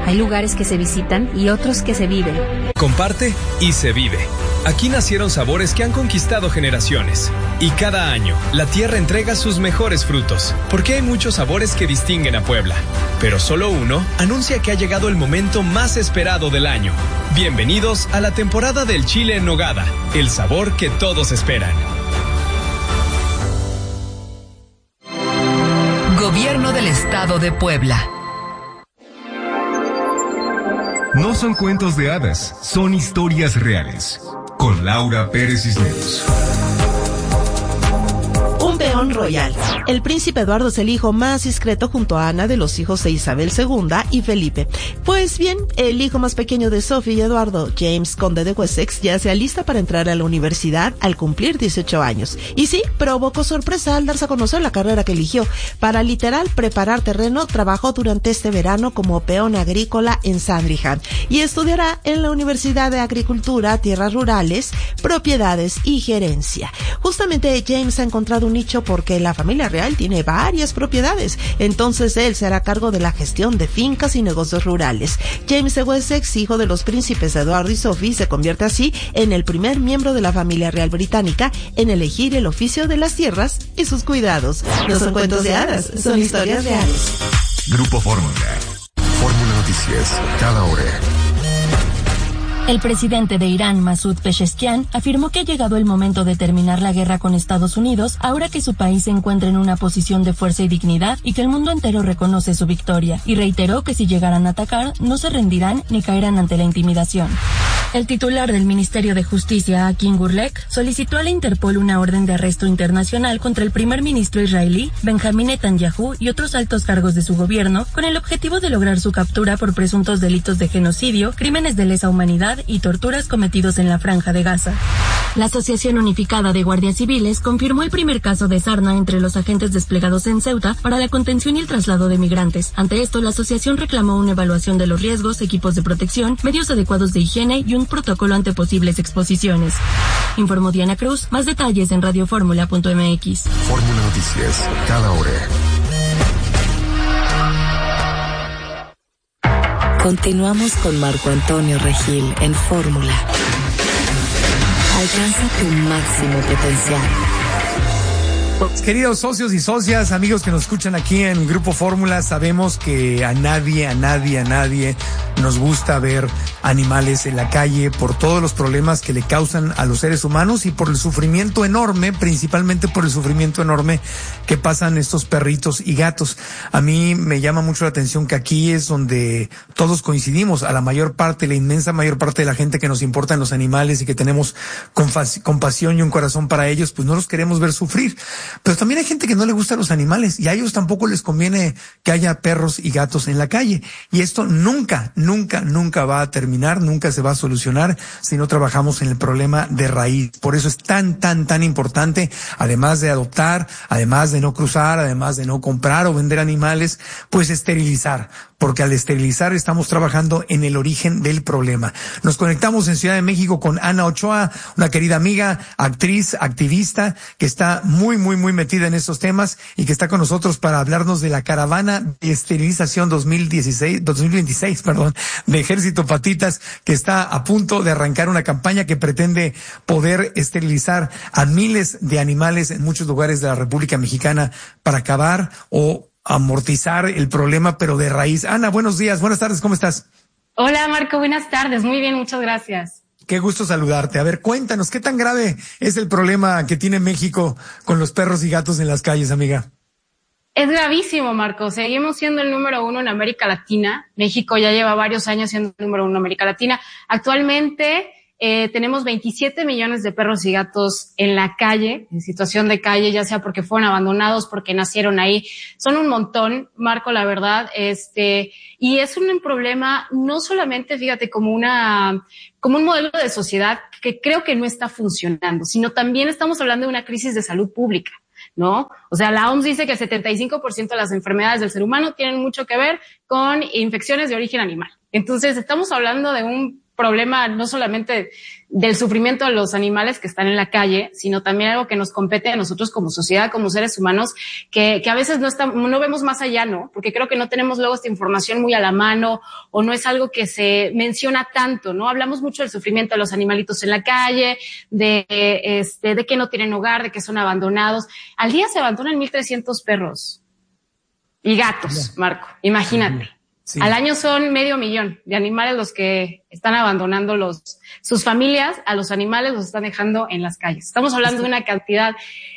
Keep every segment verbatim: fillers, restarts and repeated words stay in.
Hay lugares que se visitan y otros que se viven. Comparte y se vive. Aquí nacieron sabores que han conquistado generaciones. Y cada año, la tierra entrega sus mejores frutos. Porque hay muchos sabores que distinguen a Puebla. Pero solo uno anuncia que ha llegado el momento más esperado del año. Bienvenidos a la temporada del chile en nogada. El sabor que todos esperan. Gobierno del Estado de Puebla. No son cuentos de hadas, son historias reales. Con Laura Pérez Cisneros. Un peón royal. El príncipe Eduardo es el hijo más discreto junto a Ana de los hijos de Isabel segunda y Felipe. Pues bien, el hijo más pequeño de Sophie y Eduardo, James, conde de Wessex, ya se alista para entrar a la universidad al cumplir dieciocho años. Y sí, provocó sorpresa al darse a conocer la carrera que eligió. Para literal preparar terreno, trabajó durante este verano como peón agrícola en Sandringham y estudiará en la Universidad de Agricultura, Tierras Rurales, Propiedades y Gerencia. Justamente James ha encontrado un nicho porque la familia real tiene varias propiedades, entonces él se hará cargo de la gestión de fincas y negocios rurales. James de Wessex, hijo de los príncipes Eduardo y Sophie, se convierte así en el primer miembro de la familia real británica en elegir el oficio de las tierras y sus cuidados. No son cuentos de hadas, son historias reales. Grupo Fórmula. Fórmula Noticias, cada hora. El presidente de Irán, Masoud Pezeshkian, afirmó que ha llegado el momento de terminar la guerra con Estados Unidos, ahora que su país se encuentra en una posición de fuerza y dignidad y que el mundo entero reconoce su victoria, y reiteró que si llegaran a atacar, no se rendirán ni caerán ante la intimidación. El titular del Ministerio de Justicia, Akin Gurlek, solicitó a la Interpol una orden de arresto internacional contra el primer ministro israelí, Benjamín Netanyahu, y otros altos cargos de su gobierno, con el objetivo de lograr su captura por presuntos delitos de genocidio, crímenes de lesa humanidad y torturas cometidos en la Franja de Gaza. La Asociación Unificada de Guardias Civiles confirmó el primer caso de sarna entre los agentes desplegados en Ceuta para la contención y el traslado de migrantes. Ante esto, la asociación reclamó una evaluación de los riesgos, equipos de protección, medios adecuados de higiene y un protocolo ante posibles exposiciones. Informó Diana Cruz. Más detalles en radioformula punto m x. Fórmula Noticias, cada hora. Continuamos con Marco Antonio Regil en Fórmula. Alcanza tu máximo potencial. Pues, queridos socios y socias, amigos que nos escuchan aquí en Grupo Fórmula, sabemos que a nadie, a nadie, a nadie nos gusta ver animales en la calle por todos los problemas que le causan a los seres humanos y por el sufrimiento enorme, principalmente por el sufrimiento enorme que pasan estos perritos y gatos. A mí me llama mucho la atención que aquí es donde todos coincidimos, a la mayor parte, la inmensa mayor parte de la gente que nos importan los animales y que tenemos compasión y un corazón para ellos, pues no los queremos ver sufrir. Pero también hay gente que no le gustan los animales y a ellos tampoco les conviene que haya perros y gatos en la calle. Y esto nunca, nunca, nunca va a terminar, nunca se va a solucionar si no trabajamos en el problema de raíz. Por eso es tan, tan, tan importante, además de adoptar, además de no cruzar, además de no comprar o vender animales, pues esterilizar. Porque al esterilizar estamos trabajando en el origen del problema. Nos conectamos en Ciudad de México con Ana Ochoa, una querida amiga, actriz, activista, que está muy, muy, muy metida en estos temas y que está con nosotros para hablarnos de la caravana de esterilización dos mil dieciséis, dos mil veintiséis, perdón, de Ejército Patitas, que está a punto de arrancar una campaña que pretende poder esterilizar a miles de animales en muchos lugares de la República Mexicana para acabar o amortizar el problema, pero de raíz. Ana, buenos días, buenas tardes, ¿cómo estás? Hola Marco, buenas tardes, muy bien, muchas gracias. Qué gusto saludarte. A ver, cuéntanos, ¿qué tan grave es el problema que tiene México con los perros y gatos en las calles, amiga? Es gravísimo, Marco. Seguimos siendo el número uno en América Latina. México ya lleva varios años siendo el número uno en América Latina. Actualmente Eh, tenemos veintisiete millones de perros y gatos en la calle, en situación de calle, ya sea porque fueron abandonados, porque nacieron ahí. Son un montón, Marco, la verdad, este, y es un problema no solamente, fíjate, como una, como un modelo de sociedad que creo que no está funcionando, sino también estamos hablando de una crisis de salud pública, ¿no? O sea, la O M S dice que el setenta y cinco por ciento de las enfermedades del ser humano tienen mucho que ver con infecciones de origen animal. Entonces, estamos hablando de un problema no solamente del sufrimiento de los animales que están en la calle, sino también algo que nos compete a nosotros como sociedad, como seres humanos, que, que a veces no estamos, no vemos más allá, ¿no? Porque creo que no tenemos luego esta información muy a la mano, o no es algo que se menciona tanto, ¿no? Hablamos mucho del sufrimiento de los animalitos en la calle, de, este, de que no tienen hogar, de que son abandonados. Al día se abandonan mil trescientos perros y gatos, Marco, imagínate. Sí. Al año son medio millón de animales los que están abandonando los, sus familias, a los animales los están dejando en las calles. Estamos hablando de una cantidad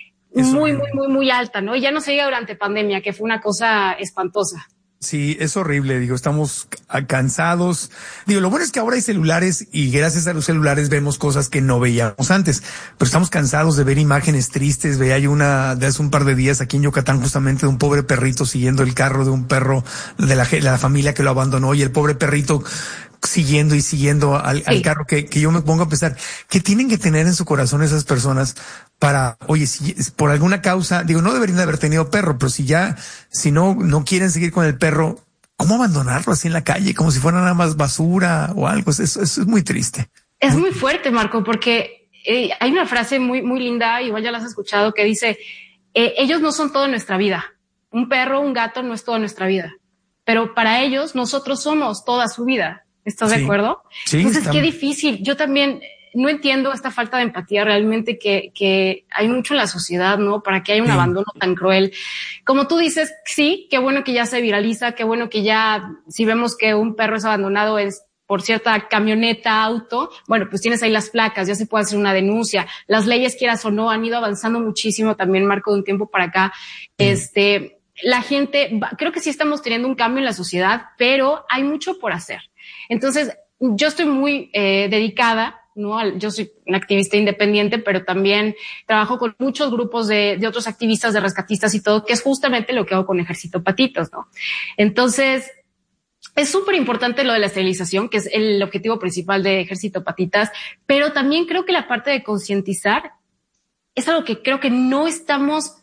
muy, muy, muy, muy alta, ¿no? Y ya no se diga durante pandemia, que fue una cosa espantosa. Sí, es horrible, digo, estamos cansados. Digo, lo bueno es que ahora hay celulares y gracias a los celulares vemos cosas que no veíamos antes, pero estamos cansados de ver imágenes tristes. Veía yo una de hace un par de días aquí en Yucatán justamente de un pobre perrito siguiendo el carro de un perro de la, de la familia que lo abandonó, y el pobre perrito siguiendo y siguiendo al, sí. al carro, que, que yo me pongo a pensar, ¿qué tienen que tener en su corazón esas personas para, oye, si por alguna causa, digo, no deberían de haber tenido perro, pero si ya, si no, no quieren seguir con el perro, ¿cómo abandonarlo así en la calle? Como si fuera nada más basura o algo. Eso, eso es muy triste. Es muy fuerte, Marco, porque eh, hay una frase muy, muy linda, igual ya la has escuchado, que dice, eh, ellos no son todo en nuestra vida. Un perro, un gato no es toda nuestra vida, pero para ellos nosotros somos toda su vida. ¿Estás sí. de acuerdo? Sí. Entonces, está... qué difícil. Yo también no entiendo esta falta de empatía realmente que, que hay mucho en la sociedad, ¿no? Para que haya un sí. abandono tan cruel. Como tú dices, sí, qué bueno que ya se viraliza, qué bueno que ya, si vemos que un perro es abandonado es por cierta camioneta, auto, bueno, pues tienes ahí las placas, ya se puede hacer una denuncia. Las leyes, quieras o no, han ido avanzando muchísimo también, Marco, de un tiempo para acá. Sí. Este, la gente, creo que sí estamos teniendo un cambio en la sociedad, pero hay mucho por hacer. Entonces, yo estoy muy eh, dedicada, ¿no? Yo soy una activista independiente, pero también trabajo con muchos grupos de, de otros activistas, de rescatistas y todo, que es justamente lo que hago con Ejército Patitas, ¿no? Entonces, es súper importante lo de la esterilización, que es el objetivo principal de Ejército Patitas, pero también creo que la parte de concientizar es algo que creo que no estamos,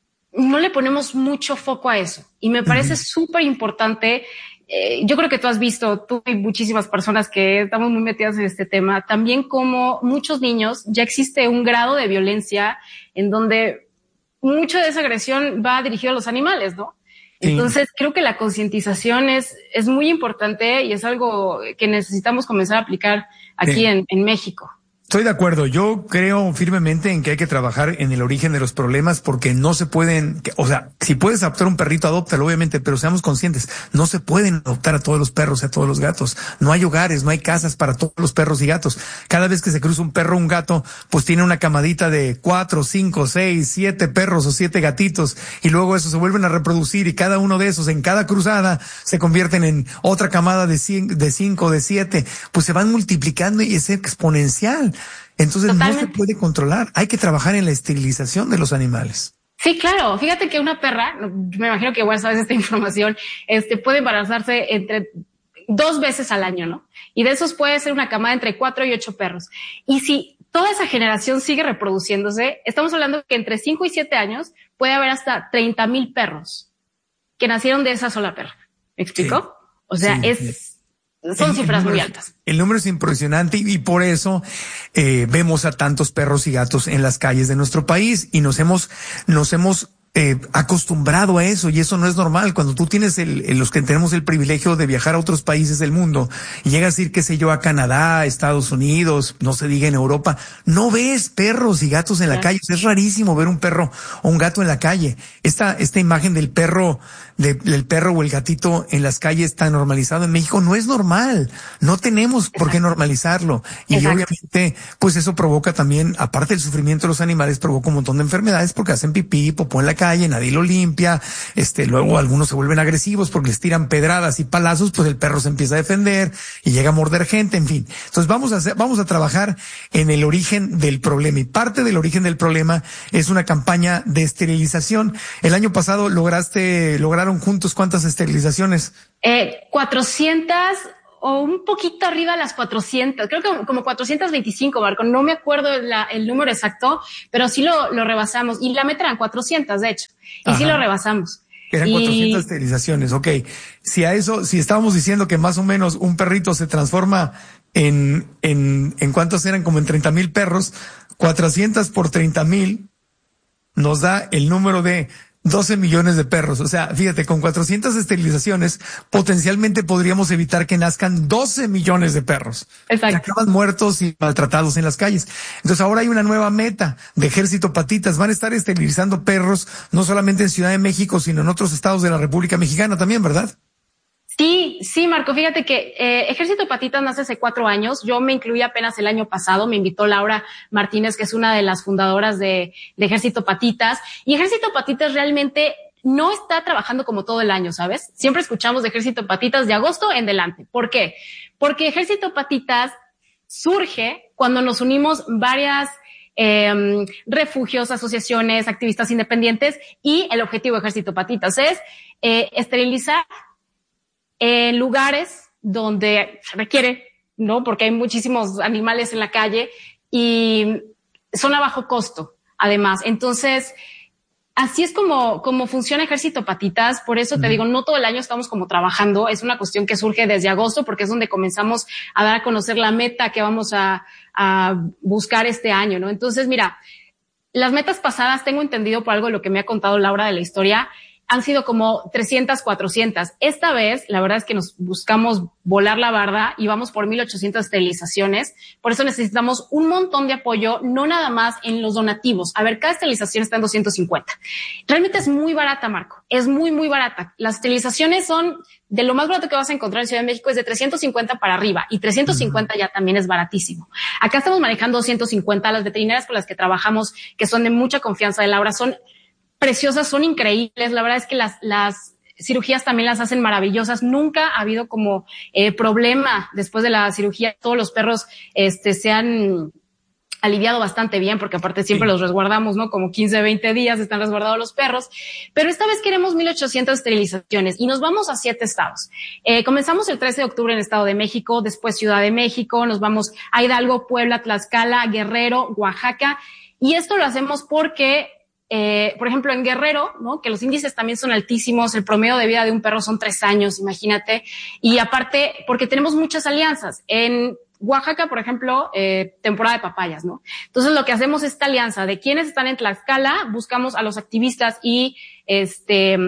no le ponemos mucho foco a eso. Y me parece súper importante. Eh, yo creo que tú has visto, tú y muchísimas personas que estamos muy metidas en este tema, también como muchos niños ya existe un grado de violencia en donde mucho de esa agresión va dirigido a los animales, ¿no? Sí. Entonces creo que la concientización es, es muy importante y es algo que necesitamos comenzar a aplicar aquí sí. en, en México. Estoy de acuerdo. Yo creo firmemente en que hay que trabajar en el origen de los problemas, porque no se pueden, o sea, si puedes adoptar un perrito, adóptalo, obviamente, pero seamos conscientes, no se pueden adoptar a todos los perros y a todos los gatos. No hay hogares, no hay casas para todos los perros y gatos. Cada vez que se cruza un perro o un gato, pues tiene una camadita de cuatro, cinco, seis, siete perros o siete gatitos, y luego eso se vuelven a reproducir, y cada uno de esos en cada cruzada se convierten en otra camada de cien, de cinco, de siete, pues se van multiplicando y es exponencial. Entonces Totalmente. No se puede controlar. Hay que trabajar en la esterilización de los animales. Sí, claro. Fíjate que una perra, me imagino que igual sabes esta información, este puede embarazarse entre dos veces al año, ¿no? Y de esos puede ser una camada entre cuatro y ocho perros. Y si toda esa generación sigue reproduciéndose, estamos hablando que entre cinco y siete años puede haber hasta treinta mil perros que nacieron de esa sola perra. ¿Me explico? Sí. O sea, sí, es... Sí. Son el, cifras el muy altas. El número es impresionante y, y por eso eh, vemos a tantos perros y gatos en las calles de nuestro país y nos hemos, nos hemos eh, acostumbrado a eso, y eso no es normal. Cuando tú tienes el, el, los que tenemos el privilegio de viajar a otros países del mundo y llegas a ir, qué sé yo, a Canadá, Estados Unidos, no se diga en Europa, no ves perros y gatos en la calle. Es rarísimo ver un perro o un gato en la calle. Esta, esta imagen del perro, de, del perro o el gatito en las calles tan normalizado en México no es normal. No tenemos por qué normalizarlo. Y Exacto. obviamente, pues eso provoca también, aparte del sufrimiento de los animales, provoca un montón de enfermedades porque hacen pipí, popó en la calle, nadie lo limpia. Este, luego algunos se vuelven agresivos porque les tiran pedradas y palazos, pues el perro se empieza a defender y llega a morder gente, en fin. Entonces vamos a hacer, vamos a trabajar en el origen del problema, y parte del origen del problema es una campaña de esterilización. El año pasado lograste, lograron juntos ¿cuántas esterilizaciones? Eh, cuatrocientas o un poquito arriba de las cuatrocientas, creo que como cuatrocientas veinticinco, Marco, no me acuerdo la, el número exacto, pero sí lo, lo rebasamos, y la meta eran cuatrocientas, de hecho, y Ajá. sí lo rebasamos. Eran y... cuatrocientas esterilizaciones, ok. Si a eso, si estábamos diciendo que más o menos un perrito se transforma en, en, en cuántos eran, como en treinta mil perros, cuatrocientos por treinta mil nos da el número de doce millones de perros. O sea, fíjate, con cuatrocientas esterilizaciones, potencialmente podríamos evitar que nazcan doce millones de perros. Exacto. Que acaban muertos y maltratados en las calles. Entonces ahora hay una nueva meta de Ejército Patitas. Van a estar esterilizando perros, no solamente en Ciudad de México, sino en otros estados de la República Mexicana también, ¿verdad? Sí, sí, Marco, fíjate que eh, Ejército Patitas nace hace cuatro años. Yo me incluí apenas el año pasado. Me invitó Laura Martínez, que es una de las fundadoras de, de Ejército Patitas. Y Ejército Patitas realmente no está trabajando como todo el año, ¿sabes? Siempre escuchamos de Ejército Patitas de agosto en adelante. ¿Por qué? Porque Ejército Patitas surge cuando nos unimos varias eh, refugios, asociaciones, activistas independientes, y el objetivo de Ejército Patitas es eh, esterilizar en lugares donde se requiere, ¿no? Porque hay muchísimos animales en la calle y son a bajo costo, además. Entonces, así es como, como funciona Ejército Patitas. Por eso te digo, no todo el año estamos como trabajando. Es una cuestión que surge desde agosto, porque es donde comenzamos a dar a conocer la meta que vamos a, a buscar este año, ¿no? Entonces, mira, las metas pasadas, tengo entendido por algo de lo que me ha contado Laura de la historia, han sido como trescientas, cuatrocientas. Esta vez, la verdad es que nos buscamos volar la barda y vamos por mil ochocientas esterilizaciones. Por eso necesitamos un montón de apoyo, no nada más en los donativos. A ver, cada esterilización está en doscientos cincuenta. Realmente es muy barata, Marco. Es muy, muy barata. Las esterilizaciones son de lo más barato que vas a encontrar en Ciudad de México, es de trescientos cincuenta para arriba, y trescientos cincuenta ya también es baratísimo. Acá estamos manejando doscientos cincuenta. Las veterinarias con las que trabajamos, que son de mucha confianza de Laura, son preciosas, son increíbles. La verdad es que las, las cirugías también las hacen maravillosas. Nunca ha habido como eh, problema después de la cirugía. Todos los perros este, se han aliviado bastante bien, porque aparte siempre sí. los resguardamos, ¿no? Como quince, veinte días están resguardados los perros. Pero esta vez queremos mil ochocientas esterilizaciones y nos vamos a siete estados. Eh, comenzamos el trece de octubre en Estado de México, después Ciudad de México, nos vamos a Hidalgo, Puebla, Tlaxcala, Guerrero, Oaxaca. Y esto lo hacemos porque Eh, por ejemplo, en Guerrero, ¿no? Que los índices también son altísimos, el promedio de vida de un perro son tres años, imagínate. Y aparte, porque tenemos muchas alianzas. En Oaxaca, por ejemplo, eh, temporada de papayas, ¿no? Entonces lo que hacemos es esta alianza de quienes están en Tlaxcala, buscamos a los activistas y este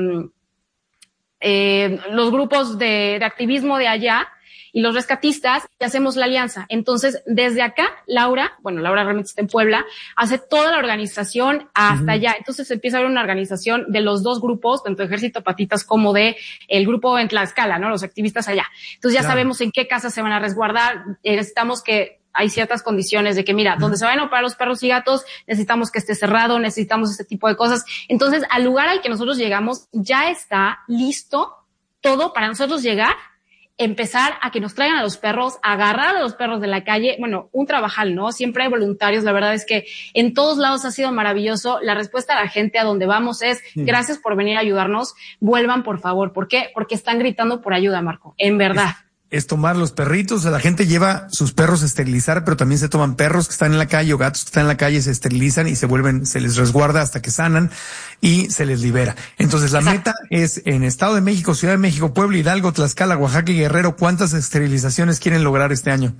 eh, los grupos de, de activismo de allá y los rescatistas, y hacemos la alianza. Entonces, desde acá, Laura, bueno, Laura realmente está en Puebla, hace toda la organización hasta uh-huh. allá. Entonces empieza a haber una organización de los dos grupos, tanto de Ejército Patitas como de el grupo en Tlaxcala, ¿no? Los activistas allá. Entonces ya claro. sabemos en qué casas se van a resguardar. Eh, necesitamos que hay ciertas condiciones de que, mira, uh-huh. donde se vayan a operar los perros y gatos, necesitamos que esté cerrado, necesitamos este tipo de cosas. Entonces, al lugar al que nosotros llegamos, ya está listo todo para nosotros llegar, empezar a que nos traigan a los perros, agarrar a los perros de la calle. Bueno, un trabajal, ¿no? Siempre hay voluntarios. La verdad es que en todos lados ha sido maravilloso. La respuesta a la gente a donde vamos es sí. gracias por venir a ayudarnos. Vuelvan, por favor. ¿Por qué? Porque están gritando por ayuda, Marco. En verdad. Es, es tomar los perritos. O sea, la gente lleva sus perros a esterilizar, pero también se toman perros que están en la calle o gatos que están en la calle, se esterilizan y se vuelven, se les resguarda hasta que sanan y se les libera. Entonces la Exacto. meta es en Estado de México, Ciudad de México, Puebla, Hidalgo, Tlaxcala, Oaxaca y Guerrero. ¿Cuántas esterilizaciones quieren lograr este año?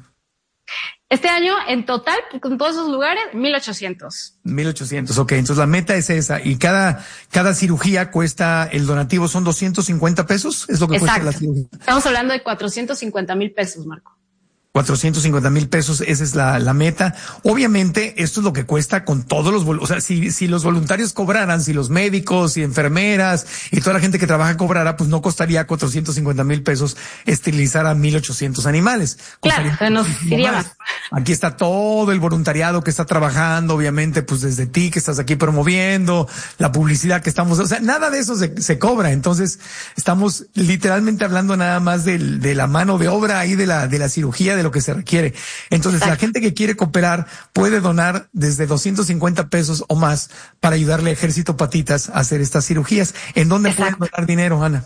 Este año, en total, con todos esos lugares, mil ochocientos. mil ochocientos, ok. Entonces la meta es esa. Y cada, cada cirugía cuesta, el donativo son doscientos cincuenta pesos. Es lo que Exacto. cuesta la cirugía. Estamos hablando de cuatrocientos cincuenta mil pesos, Marco. cuatrocientos cincuenta mil pesos, esa es la, la meta. Obviamente, esto es lo que cuesta con todos los, o sea, si, si los voluntarios cobraran, si los médicos y enfermeras y toda la gente que trabaja cobrara, pues no costaría cuatrocientos cincuenta mil pesos esterilizar a mil ochocientos animales. Claro, nos iría más. Aquí está todo el voluntariado que está trabajando, obviamente, pues desde ti que estás aquí promoviendo, la publicidad que estamos, o sea, nada de eso se, se cobra. Entonces, estamos literalmente hablando nada más del, de la mano de obra ahí de la, de la cirugía, de lo que se requiere. Entonces, Exacto. la gente que quiere cooperar puede donar desde doscientos cincuenta pesos o más para ayudarle a Ejército Patitas a hacer estas cirugías. ¿En dónde Exacto. pueden donar dinero, Ana?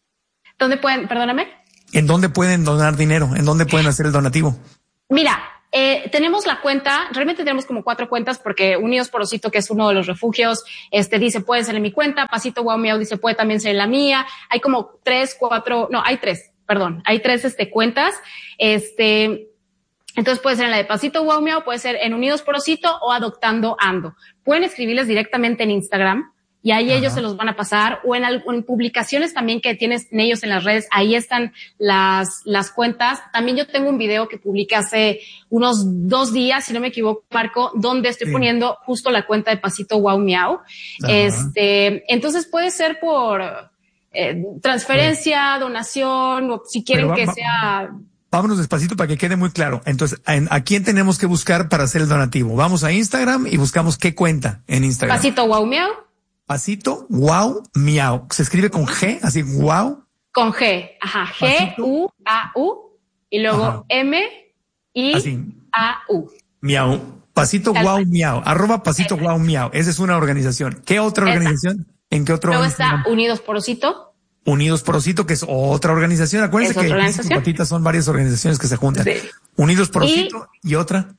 ¿Dónde pueden, perdóname? ¿En dónde pueden donar dinero? ¿En dónde pueden hacer el donativo? Mira, eh, tenemos la cuenta, realmente tenemos como cuatro cuentas, porque Unidos por Osito, que es uno de los refugios, este dice puede ser en mi cuenta, Pasito Guau Miau dice puede también ser en la mía. Hay como tres, cuatro, no, hay tres. Perdón, hay tres este, cuentas. Este, Entonces puede ser en la de Pasito Guau Miau, puede ser en Unidos por Osito o Adoptando Ando. Pueden escribirles directamente en Instagram y ahí Ajá. ellos se los van a pasar, o en, en publicaciones también que tienen ellos en las redes, ahí están las, las cuentas. También yo tengo un video que publiqué hace unos dos días, si no me equivoco, Marco, donde estoy sí. poniendo justo la cuenta de Pasito Guau Miau. Ajá. Este, entonces puede ser por eh, transferencia, sí. donación, o si quieren va, que va, sea... Vámonos despacito para que quede muy claro. Entonces, ¿a quién tenemos que buscar para hacer el donativo? Vamos a Instagram y buscamos qué cuenta en Instagram. Pasito Guau Miau. Pasito Guau Miau. Se escribe con G, así Guau. Con G, ajá. G, U, A, U. Y luego ajá. M, I, así. A, U. Miau. Pasito Guau Miau. Arroba Pasito Guau Miau. Esa es una organización. ¿Qué otra Esa. organización? ¿En qué otro? Luego está Unidos por Osito. Unidos por Osito, que es otra organización. Acuérdense que Físico Patitas son varias organizaciones que se juntan. Sí. Unidos por Osito y, y otra.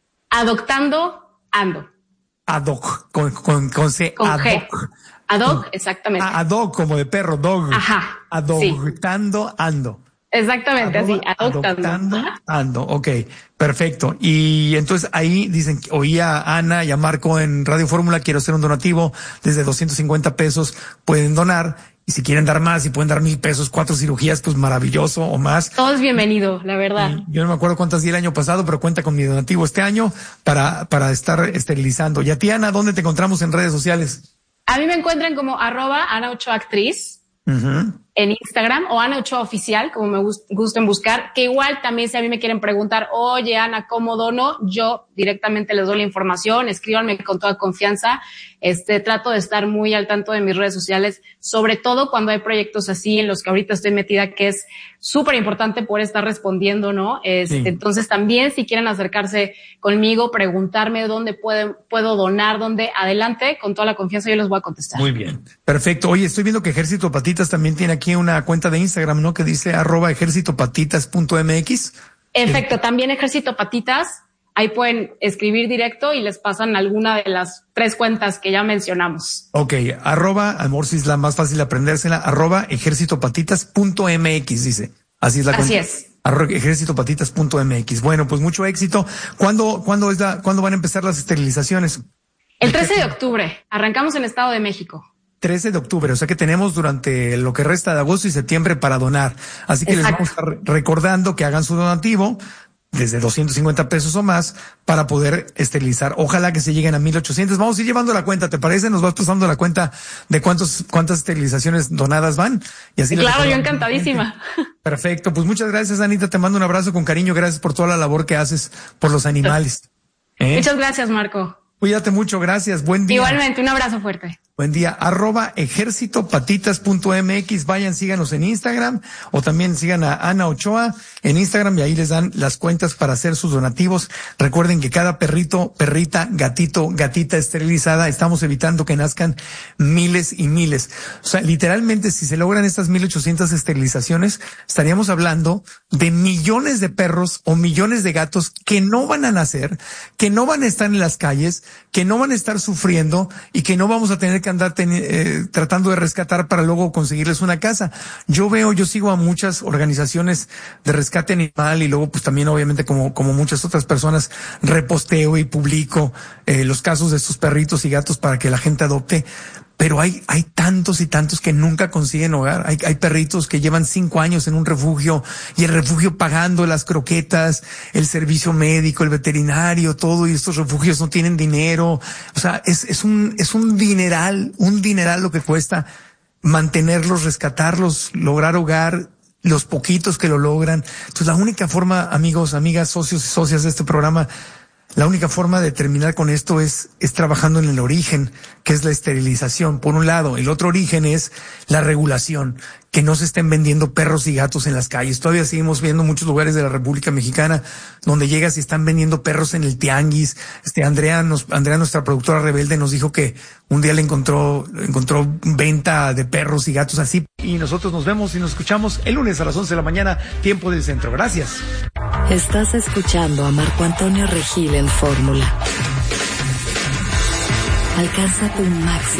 Adoptando Ando. Adoc, con, con, con C. Con Adoc. G. Adoc, exactamente. Ah, adoc, como de perro, dog. Ajá. Adoptando sí. Ando. Exactamente, Adop, así, adoptando. Adoptando ando, ok, perfecto. Y entonces ahí dicen, oí a Ana y a Marco en Radio Fórmula, quiero hacer un donativo desde doscientos cincuenta pesos, pueden donar. Y si quieren dar más y pueden dar mil pesos, cuatro cirugías, pues maravilloso o más. Todo es bienvenido, la verdad. Y yo no me acuerdo cuántas di el año pasado, pero cuenta con mi donativo este año para, para estar esterilizando. Y a ti, Ana, ¿dónde te encontramos en redes sociales? A mí me encuentran como arroba Ana Ochoa Actriz. Uh-huh. En Instagram o Ana Ochoa Oficial, como me gust- gusten buscar, que igual también si a mí me quieren preguntar, oye Ana, ¿cómo dono? Yo directamente les doy la información, escríbanme con toda confianza. Este, trato de estar muy al tanto de mis redes sociales, sobre todo cuando hay proyectos así en los que ahorita estoy metida, que es súper importante poder estar respondiendo, ¿no? Este, sí. Entonces también si quieren acercarse conmigo, preguntarme dónde pueden, puedo donar, dónde, adelante, con toda la confianza yo les voy a contestar. Muy bien. Perfecto. Oye, estoy viendo que Ejército Patitas también tiene aquí una cuenta de Instagram, ¿no? Que dice arroba ejército patitas punto m x. Efecto, también Ejército Patitas. Ahí pueden escribir directo y les pasan alguna de las tres cuentas que ya mencionamos. Ok, arroba, amor, si es la más fácil aprendérsela, arroba ejército patitas punto m x, dice. Así es la Así cuenta. es. Arroba ejército patitas punto m x. Bueno, pues mucho éxito. ¿Cuándo, cuándo es la, cuándo van a empezar las esterilizaciones? El trece de octubre. Arrancamos en Estado de México. trece de octubre, o sea que tenemos durante lo que resta de agosto y septiembre para donar. Así que Exacto. les vamos a estar recordando que hagan su donativo desde doscientos cincuenta pesos o más para poder esterilizar. Ojalá que se lleguen a mil ochocientos. Vamos a ir llevando la cuenta, ¿te parece? Nos vas pasando la cuenta de cuántos, cuántas esterilizaciones donadas van. Y así claro, yo encantadísima. Perfecto. Pues muchas gracias, Anita. Te mando un abrazo con cariño. Gracias por toda la labor que haces por los animales. ¿Eh? Muchas gracias, Marco. Cuídate mucho. Gracias. Buen día. Igualmente, un abrazo fuerte. Buen día, arroba ejército patitas punto m x, vayan, síganos en Instagram o también sigan a Ana Ochoa en Instagram y ahí les dan las cuentas para hacer sus donativos. Recuerden que cada perrito, perrita, gatito, gatita esterilizada, estamos evitando que nazcan miles y miles. O sea, literalmente si se logran estas mil ochocientas esterilizaciones, estaríamos hablando de millones de perros o millones de gatos que no van a nacer, que no van a estar en las calles, que no van a estar sufriendo y que no vamos a tener que andar ten, eh, tratando de rescatar para luego conseguirles una casa. Yo veo, yo sigo a muchas organizaciones de rescate animal y luego pues también obviamente como, como muchas otras personas reposteo y publico eh, los casos de estos perritos y gatos para que la gente adopte. Pero hay, hay tantos y tantos que nunca consiguen hogar. Hay, hay perritos que llevan cinco años en un refugio y el refugio pagando las croquetas, el servicio médico, el veterinario, todo, y estos refugios no tienen dinero. O sea, es, es un, es un dineral, un dineral lo que cuesta mantenerlos, rescatarlos, lograr hogar, los poquitos que lo logran. Entonces, la única forma, amigos, amigas, socios y socias de este programa, la única forma de terminar con esto es, es trabajando en el origen, que es la esterilización, por un lado. El otro origen es la regulación, que no se estén vendiendo perros y gatos en las calles. Todavía seguimos viendo muchos lugares de la República Mexicana donde llegas y están vendiendo perros en el tianguis. Este, Andrea, nos, Andrea, nuestra productora rebelde, nos dijo que un día le encontró, encontró venta de perros y gatos así. Y nosotros nos vemos y nos escuchamos el lunes a las once de la mañana, tiempo del centro. Gracias. Estás escuchando a Marco Antonio Regil en Fórmula. Alcanza tu máximo